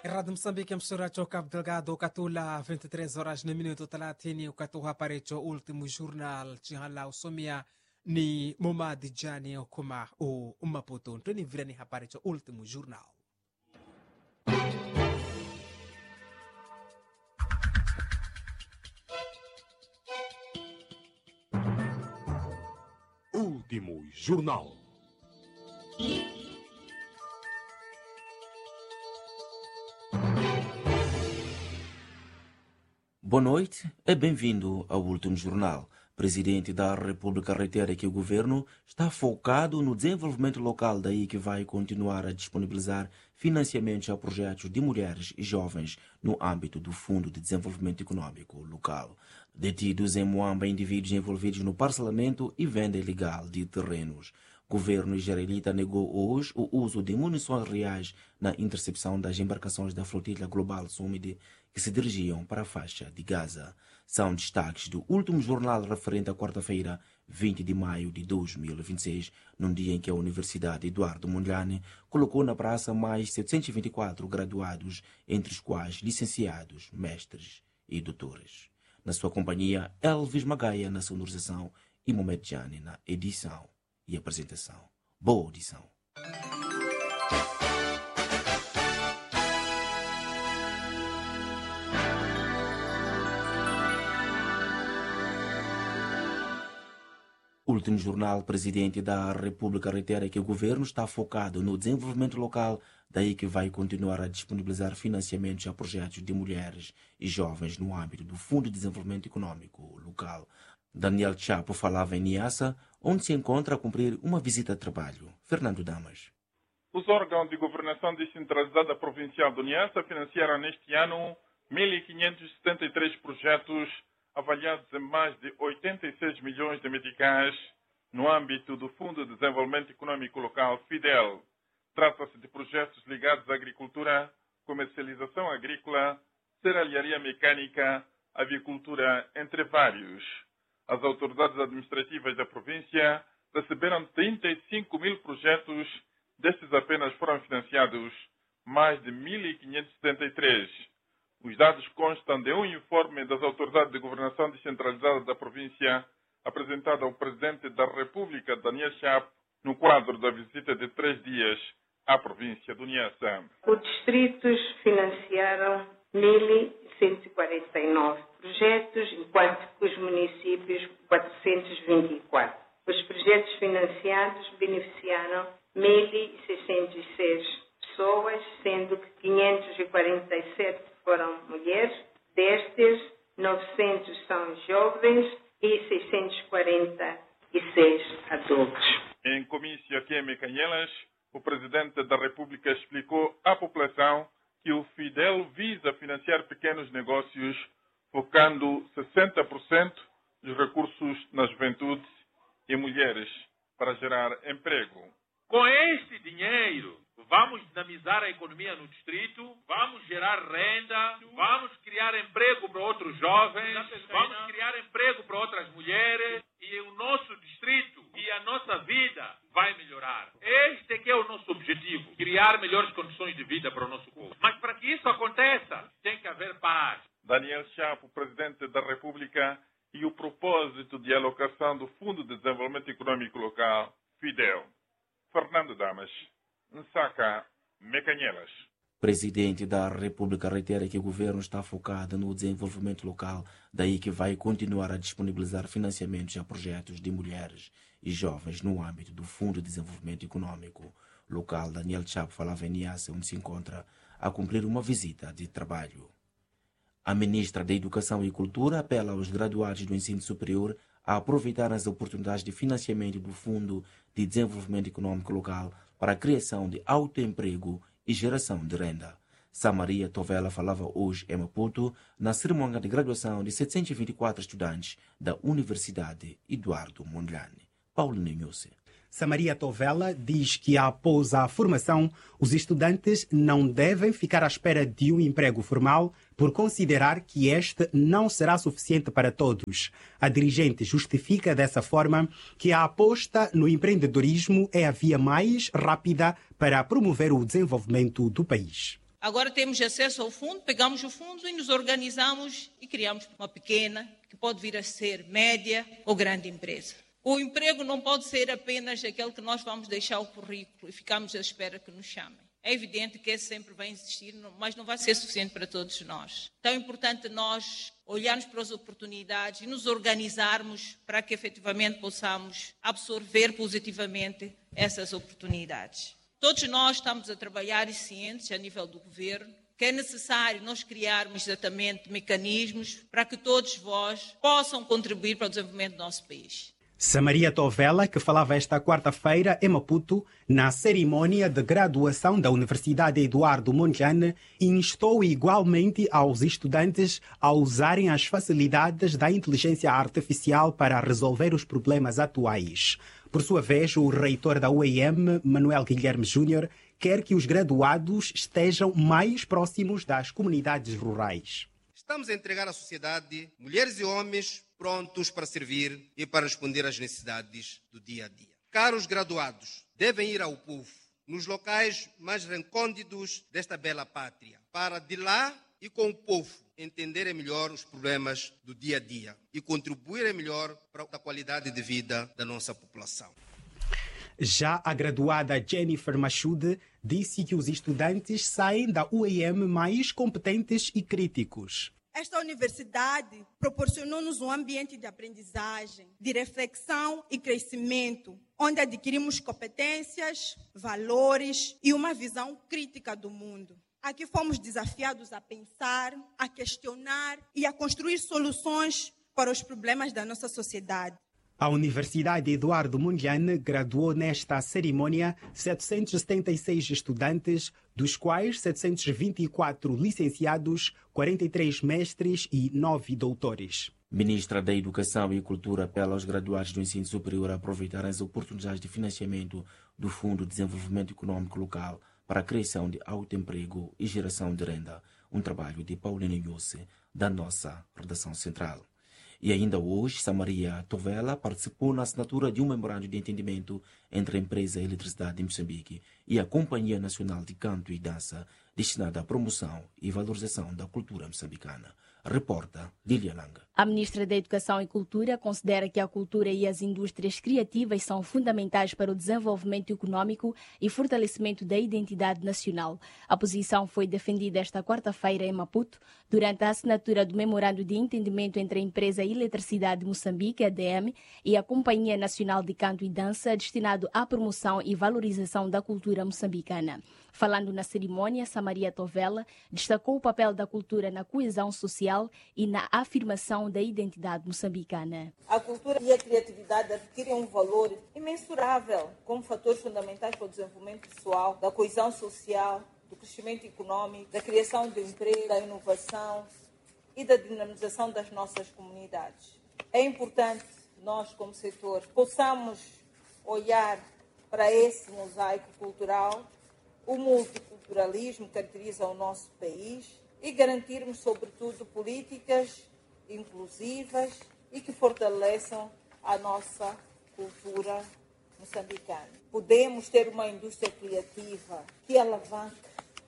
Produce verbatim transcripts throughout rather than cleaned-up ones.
Rádio Moçambique é mistura ao Cabo Delgado, Catula, vinte e três horas no minuto thelathini, ukatoa parecho último jornal, Chihala Usomia, ni Momadi Jani Okuma, o Maputo, Tony Virani Haparecho último jornal. Último jornal. Boa noite e bem-vindo ao Último Jornal. Presidente da República reitera que o governo está focado no desenvolvimento local, daí que vai continuar a disponibilizar financiamentos a projetos de mulheres e jovens no âmbito do Fundo de Desenvolvimento Econômico Local. Detidos em Moamba, indivíduos envolvidos no parcelamento e venda ilegal de terrenos. O governo israelita negou hoje o uso de munições reais na intercepção das embarcações da flotilha global Summit que se dirigiam para a faixa de Gaza. São destaques do último jornal referente à quarta-feira, vinte de maio de dois mil e vinte e seis, num dia em que a Universidade Eduardo Mondlane colocou na praça mais setecentos e vinte e quatro graduados, entre os quais licenciados, mestres e doutores. Na sua companhia, Elvis Magaia na sonorização e Mohamed Jani na edição e apresentação. Boa audição. Último jornal, presidente da República reitera que o governo está focado no desenvolvimento local, daí que vai continuar a disponibilizar financiamentos a projetos de mulheres e jovens no âmbito do Fundo de Desenvolvimento Econômico Local. Daniel Chapo falava em Niassa, onde se encontra a cumprir uma visita de trabalho. Fernando Damas. Os órgãos de governação descentralizada provincial do Niassa financiaram neste ano mil quinhentos e setenta e três projetos avaliados em mais de oitenta e seis milhões de meticais no âmbito do Fundo de Desenvolvimento Econômico Local, FIDEL. Trata-se de projetos ligados à agricultura, comercialização agrícola, serralharia mecânica, avicultura, entre vários. As autoridades administrativas da província receberam trinta e cinco mil projetos, destes apenas foram financiados mais de mil quinhentos e setenta e três. Os dados constam de um informe das autoridades de governação descentralizada da província, apresentado ao Presidente da República, Daniel Chapo, no quadro da visita de três dias à província do Niassa. Os distritos financiaram mil cento e quarenta e nove projetos, enquanto que os municípios quatrocentos e vinte e quatro. Os projetos financiados beneficiaram mil seiscentos e seis pessoas, sendo que quinhentos e quarenta e sete foram mulheres, destes novecentos são jovens e seiscentos e quarenta e seis adultos. Em comício aqui em Mecanhelas, o Presidente da República explicou à população que o FIDEL visa financiar pequenos negócios, focando sessenta por cento dos recursos na juventude e mulheres para gerar emprego. Com este dinheiro, vamos dinamizar a economia no distrito, vamos gerar renda, vamos criar emprego para outros jovens, vamos criar emprego para outras mulheres e o nosso distrito e a nossa vida vai melhorar. Este é que é o nosso objetivo, criar melhores condições de vida para o nosso povo. Mas para que isso aconteça, tem que haver paz. Daniel Chapo, Presidente da República, e o propósito de alocação do Fundo de Desenvolvimento Econômico Local, FIDEL. Fernando Damas, Nsaka, Mecanhelas. Presidente da República reitera que o governo está focado no desenvolvimento local, daí que vai continuar a disponibilizar financiamentos a projetos de mulheres e jovens no âmbito do Fundo de Desenvolvimento Econômico Local. Daniel Chapo falava em Niassa, onde se encontra a cumprir uma visita de trabalho. A ministra da Educação e Cultura apela aos graduados do ensino superior a aproveitar as oportunidades de financiamento do Fundo de Desenvolvimento Econômico Local para a criação de autoemprego e geração de renda. Samaria Tovela falava hoje em Maputo na cerimônia de graduação de setecentos e vinte e quatro estudantes da Universidade Eduardo Mondlane. Paulo Nenhose. Samaria Tovela diz que após a formação, os estudantes não devem ficar à espera de um emprego formal por considerar que este não será suficiente para todos. A dirigente justifica dessa forma que a aposta no empreendedorismo é a via mais rápida para promover o desenvolvimento do país. Agora temos acesso ao fundo, pegamos o fundo e nos organizamos e criamos uma pequena, que pode vir a ser média ou grande empresa. O emprego não pode ser apenas aquele que nós vamos deixar o currículo e ficamos à espera que nos chamem. É evidente que esse sempre vai existir, mas não vai ser suficiente para todos nós. Então é importante nós olharmos para as oportunidades e nos organizarmos para que efetivamente possamos absorver positivamente essas oportunidades. Todos nós estamos a trabalhar e cientes a nível do governo que é necessário nós criarmos exatamente mecanismos para que todos vós possam contribuir para o desenvolvimento do nosso país. Samaria Tovela, que falava esta quarta-feira em Maputo, na cerimônia de graduação da Universidade Eduardo Mondlane, instou igualmente aos estudantes a usarem as facilidades da inteligência artificial para resolver os problemas atuais. Por sua vez, o reitor da U E M, Manuel Guilherme Júnior, quer que os graduados estejam mais próximos das comunidades rurais. Estamos a entregar à sociedade mulheres e homens prontos para servir e para responder às necessidades do dia a dia. Caros graduados, devem ir ao povo, nos locais mais recônditos desta bela pátria, para de lá e com o povo entenderem melhor os problemas do dia a dia e contribuírem melhor para a qualidade de vida da nossa população. Já a graduada Jennifer Machude disse que os estudantes saem da U E M mais competentes e críticos. Esta universidade proporcionou-nos um ambiente de aprendizagem, de reflexão e crescimento, onde adquirimos competências, valores e uma visão crítica do mundo. Aqui fomos desafiados a pensar, a questionar e a construir soluções para os problemas da nossa sociedade. A Universidade Eduardo Mondlane graduou nesta cerimônia setecentos e setenta e seis estudantes, dos quais setecentos e vinte e quatro licenciados, quarenta e três mestres e nove doutores. Ministra da Educação e Cultura apela aos graduados do ensino superior a aproveitar as oportunidades de financiamento do Fundo de Desenvolvimento Econômico Local para a criação de autoemprego e geração de renda, um trabalho de Paulino Yose, da nossa redação central. E ainda hoje, Samaria Tovela participou na assinatura de um memorando de entendimento entre a empresa Eletricidade de Moçambique e a Companhia Nacional de Canto e Dança, destinada à promoção e valorização da cultura moçambicana. Reporta Lilia Langa. A ministra da Educação e Cultura considera que a cultura e as indústrias criativas são fundamentais para o desenvolvimento econômico e fortalecimento da identidade nacional. A posição foi defendida esta quarta-feira em Maputo, durante a assinatura do memorando de entendimento entre a empresa Eletricidade de Moçambique, A D M, e a Companhia Nacional de Canto e Dança, destinado à promoção e valorização da cultura moçambicana. Falando na cerimônia, Samaria Tovela destacou o papel da cultura na coesão social e na afirmação da identidade moçambicana. A cultura e a criatividade adquirem um valor imensurável como fatores fundamentais para o desenvolvimento pessoal, da coesão social, do crescimento econômico, da criação de emprego, da inovação e da dinamização das nossas comunidades. É importante nós, como setor, possamos olhar para esse mosaico cultural. O multiculturalismo caracteriza o nosso país e garantirmos, sobretudo, políticas inclusivas e que fortaleçam a nossa cultura moçambicana. Podemos ter uma indústria criativa que alavanque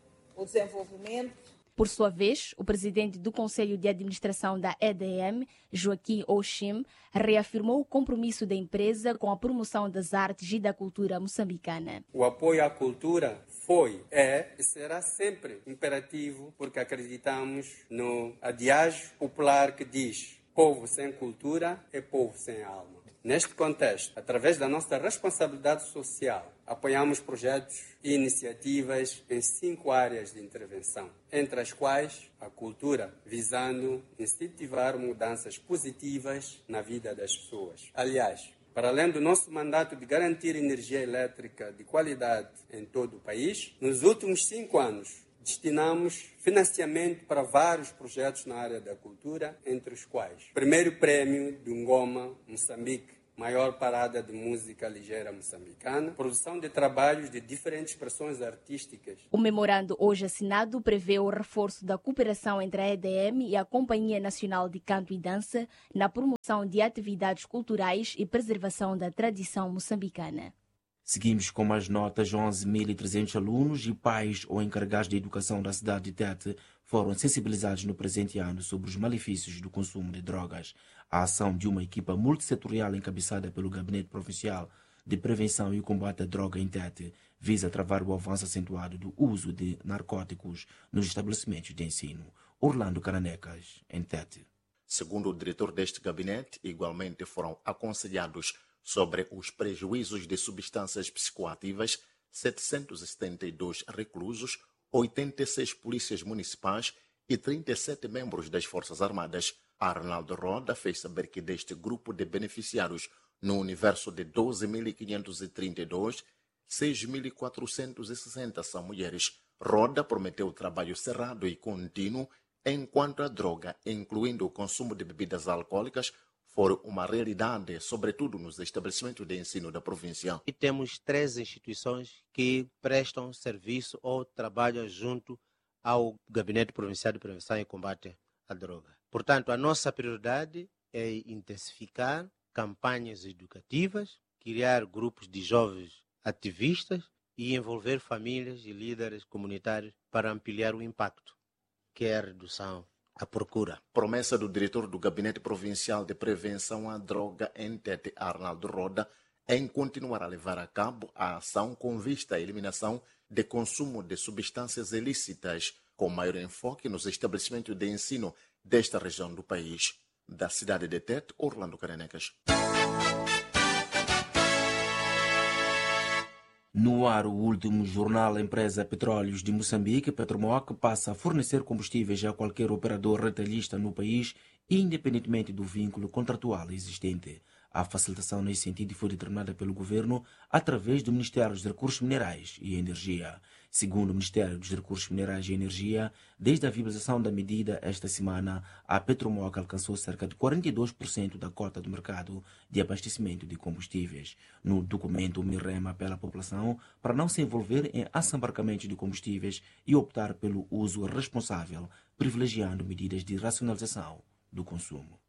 o desenvolvimento. Por sua vez, o presidente do Conselho de Administração da E D M, Joaquim Oshim, reafirmou o compromisso da empresa com a promoção das artes e da cultura moçambicana. O apoio à cultura foi, é e será sempre imperativo, porque acreditamos no adiagio popular que diz: povo sem cultura é povo sem alma. Neste contexto, através da nossa responsabilidade social, apoiamos projetos e iniciativas em cinco áreas de intervenção, entre as quais a cultura, visando incentivar mudanças positivas na vida das pessoas. Aliás, para além do nosso mandato de garantir energia elétrica de qualidade em todo o país, nos últimos cinco anos, destinamos financiamento para vários projetos na área da cultura, entre os quais: primeiro prêmio do Ngoma, Moçambique, maior parada de música ligeira moçambicana, produção de trabalhos de diferentes expressões artísticas. O memorando hoje assinado prevê o reforço da cooperação entre a E D M e a Companhia Nacional de Canto e Dança na promoção de atividades culturais e preservação da tradição moçambicana. Seguimos com as notas. onze mil e trezentos alunos e pais ou encarregados de educação da cidade de Tete foram sensibilizados no presente ano sobre os malefícios do consumo de drogas. A ação de uma equipa multissetorial encabeçada pelo Gabinete Provincial de Prevenção e Combate à Droga em Tete visa travar o avanço acentuado do uso de narcóticos nos estabelecimentos de ensino. Orlando Caranecas, em Tete. Segundo o diretor deste gabinete, igualmente foram aconselhados sobre os prejuízos de substâncias psicoativas setecentos e setenta e dois reclusos, oitenta e seis polícias municipais e trinta e sete membros das Forças Armadas. Arnaldo Roda fez saber que deste grupo de beneficiários, no universo de doze mil quinhentos e trinta e dois, seis mil quatrocentos e sessenta são mulheres. Roda prometeu trabalho cerrado e contínuo enquanto a droga, incluindo o consumo de bebidas alcoólicas, for uma realidade, sobretudo nos estabelecimentos de ensino da província. E temos três instituições que prestam serviço ou trabalham junto ao Gabinete Provincial de Prevenção e Combate à Droga. Portanto, a nossa prioridade é intensificar campanhas educativas, criar grupos de jovens ativistas e envolver famílias e líderes comunitários para ampliar o impacto, que é a redução à procura. Promessa do diretor do Gabinete Provincial de Prevenção à Droga em Tete, Arnaldo Roda, em continuar a levar a cabo a ação com vista à eliminação de consumo de substâncias ilícitas, com maior enfoque nos estabelecimentos de ensino desta região do país. Da cidade de Tete, Orlando Caranecas. No ar, o último jornal Empresa Petróleos de Moçambique, Petromoc, passa a fornecer combustíveis a qualquer operador retalhista no país, independentemente do vínculo contratual existente. A facilitação nesse sentido foi determinada pelo governo através do Ministério dos Recursos Minerais e Energia. Segundo o Ministério dos Recursos Minerais e Energia, desde a viabilização da medida esta semana, a Petromoc alcançou cerca de quarenta e dois por cento da cota do mercado de abastecimento de combustíveis. No documento, o MIREM apela à população para não se envolver em assambarcamentos de combustíveis e optar pelo uso responsável, privilegiando medidas de racionalização do consumo.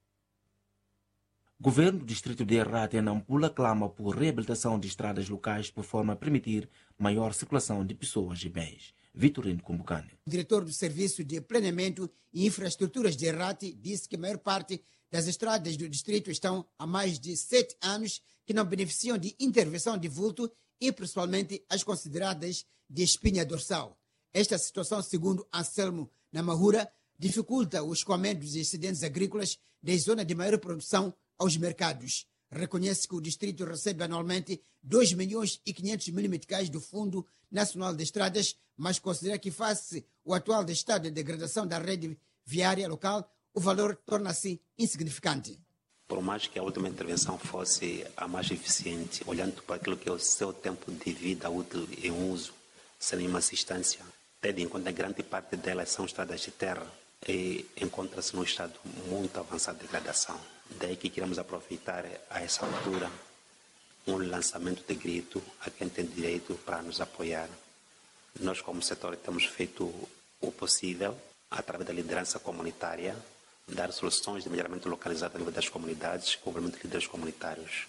O governo do distrito de Errate, em Nampula, clama por reabilitação de estradas locais por forma a permitir maior circulação de pessoas e bens. Vitorino Kumbucane. O diretor do Serviço de Planeamento e Infraestruturas de Errate disse que a maior parte das estradas do distrito estão há mais de sete anos que não beneficiam de intervenção de vulto e principalmente as consideradas de espinha dorsal. Esta situação, segundo Anselmo Namahura, dificulta o escoamento dos excedentes agrícolas da zona de maior produção aos mercados. Reconhece que o distrito recebe anualmente dois milhões e quinhentos mil meticais do Fundo Nacional de Estradas, mas considera que, face ao atual estado de degradação da rede viária local, o valor torna-se insignificante. Por mais que a última intervenção fosse a mais eficiente, olhando para aquilo que é o seu tempo de vida útil em uso, sem nenhuma assistência, tendo em conta que grande parte delas são estradas de terra e encontra-se num estado muito avançado de degradação. Daí que queremos aproveitar a essa altura um lançamento de grito a quem tem direito para nos apoiar. Nós, como setor, temos feito o possível, através da liderança comunitária, dar soluções de melhoramento localizado a nível das comunidades, com o envolvimento de líderes comunitários.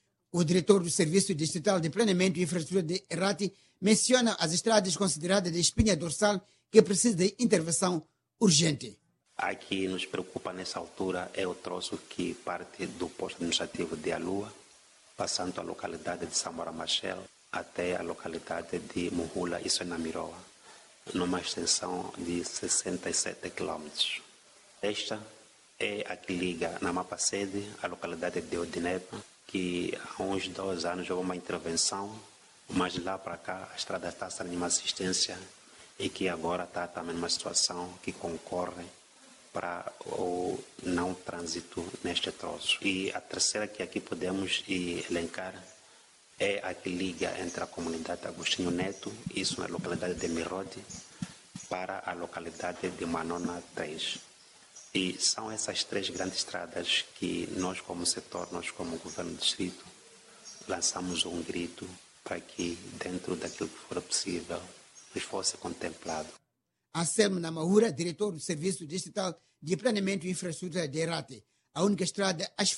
O diretor do Serviço Distrital de Planeamento e Infraestrutura de Errate menciona as estradas consideradas de espinha dorsal que precisam de intervenção urgente. A que nos preocupa nessa altura é o troço que parte do posto administrativo de Alua, passando a localidade de Samora Machel até a localidade de Muhula e Sonamiroa, numa extensão de sessenta e sete quilômetros. Esta é a que liga na mapa sede a localidade de Odinepa, que há uns dois anos houve uma intervenção, mas lá para cá a estrada está sem nenhuma assistência e que agora está também numa situação que concorre para o não trânsito neste troço. E a terceira que aqui podemos elencar é a que liga entre a comunidade de Agostinho Neto, isso na localidade de Mirode, para a localidade de Manona três. E são essas três grandes estradas que nós, como setor, nós como governo do distrito, lançamos um grito para que, dentro daquilo que for possível, nos fosse contemplado. Anselmo Namahura, diretor do Serviço Distrital de Planeamento e Infraestrutura de Errate, a única estrada asfaltada